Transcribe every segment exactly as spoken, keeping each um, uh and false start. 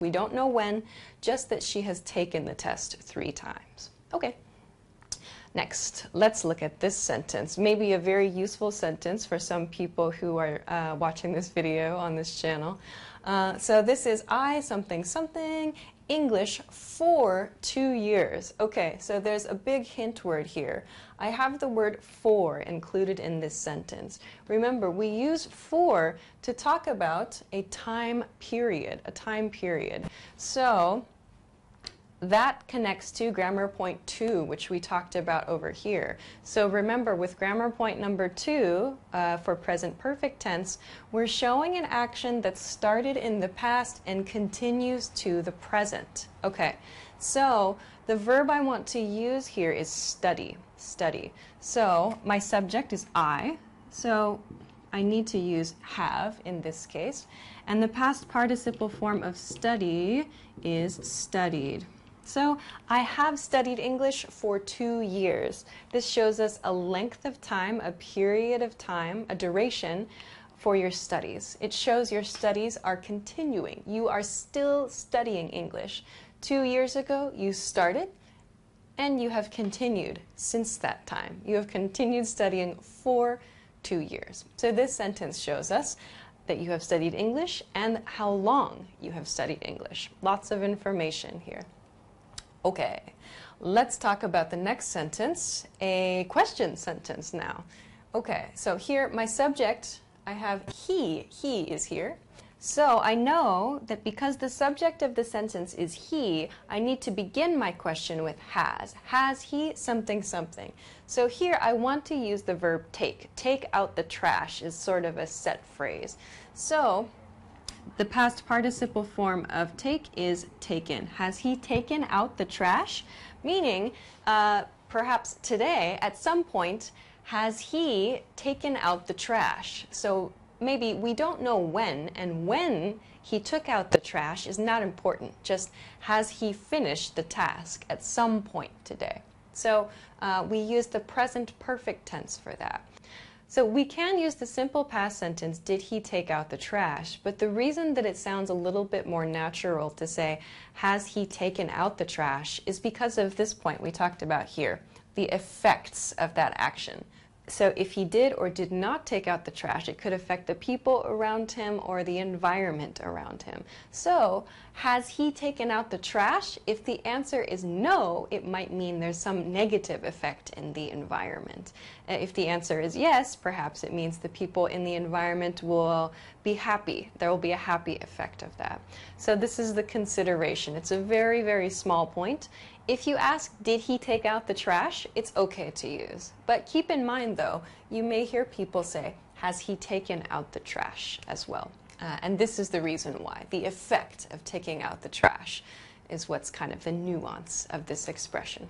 We don't know when, just that she has taken the test three times. Okay. Next, let's look at this sentence. Maybe a very useful sentence for some people who are uh, watching this video on this channel. Uh, so this is I something something English for two years. Okay, so there's a big hint word here. I have the word for included in this sentence. Remember, we use for to talk about a time period, a time period. So that connects to grammar point two, which we talked about over here. So remember, with grammar point number two, uh, for present perfect tense, we're showing an action that started in the past and continues to the present. Okay, so the verb I want to use here is study, study. So my subject is I, so I need to use have in this case, and the past participle form of study is studied. So I have studied English for two years. This shows us a length of time, a period of time, a duration for your studies. It shows your studies are continuing. You are still studying English. Two years ago, you started, and you have continued since that time. You have continued studying for two years. So this sentence shows us that you have studied English and how long you have studied English. Lots of information here. Okay, let's talk about the next sentence, a question sentence now. Okay, so here my subject, I have he, he is here. So I know that because the subject of the sentence is he, I need to begin my question with has. Has he something something? So here I want to use the verb take. Take out the trash is sort of a set phrase. So the past participle form of take is taken. Has he taken out the trash? Meaning, uh, perhaps today, at some point, has he taken out the trash? So maybe we don't know when, and when he took out the trash is not important. Just has he finished the task at some point today? So uh, we use the present perfect tense for that. So we can use the simple past sentence, did he take out the trash? But the reason that it sounds a little bit more natural to say, has he taken out the trash, is because of this point we talked about here, the effects of that action. So if he did or did not take out the trash, it could affect the people around him or the environment around him. So, has he taken out the trash? If the answer is no, it might mean there's some negative effect in the environment. Uh, if the answer is yes, perhaps it means the people in the environment will be happy. There will be a happy effect of that. So this is the consideration. It's a very, very small point. If you ask, did he take out the trash? It's okay to use. But keep in mind, though, you may hear people say, has he taken out the trash as well? Uh, and this is the reason why. The effect of taking out the trash is what's kind of the nuance of this expression.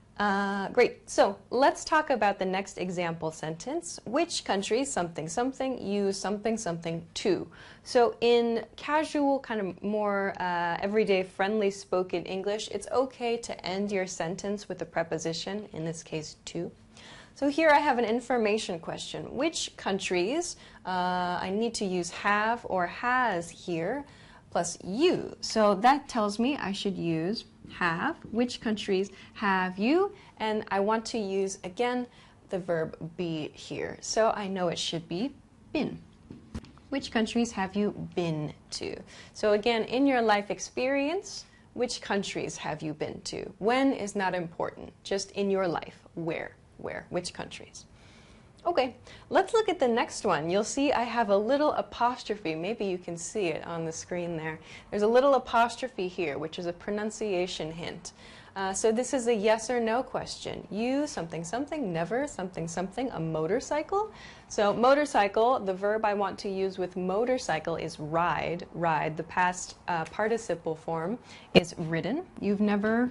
Uh, great. So let's talk about the next example sentence. Which country something something use something something to? So in casual, kind of more uh, everyday friendly spoken English, it's okay to end your sentence with a preposition, in this case to. So here I have an information question. Which countries, uh, I need to use have or has here, plus you. So that tells me I should use have. Which countries have you? And I want to use, again, the verb be here. So I know it should be been. Which countries have you been to? So again, in your life experience, which countries have you been to? When is not important, just in your life. Where? Where? Which countries? Okay, let's look at the next one. You'll see I have a little apostrophe. Maybe you can see it on the screen there. There's a little apostrophe here, which is a pronunciation hint. Uh, so this is a yes or no question. You, something, something, never, something, something, a motorcycle. So motorcycle, the verb I want to use with motorcycle is ride, ride. The past uh, participle form is ridden. You've never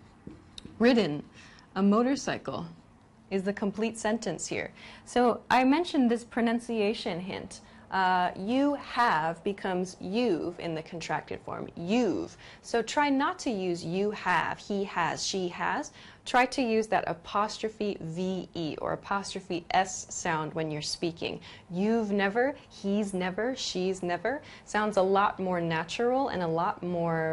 ridden a motorcycle is the complete sentence here. So I mentioned this pronunciation hint. Uh, you have becomes you've in the contracted form, you've. So try not to use you have, he has, she has. Try to use that apostrophe V E or apostrophe S sound when you're speaking. You've never, he's never, she's never. Sounds a lot more natural and a lot more